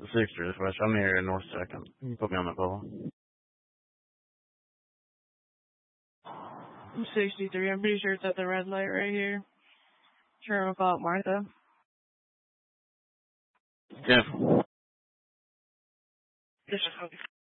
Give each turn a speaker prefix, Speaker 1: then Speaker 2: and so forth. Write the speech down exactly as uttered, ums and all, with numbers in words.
Speaker 1: sixty this way. Show me here in North Second. You can put me on that call.
Speaker 2: I'm sixty-three. I'm pretty sure it's at the red light right here. Sure, I'll call it Martha.
Speaker 1: Yeah.
Speaker 2: Just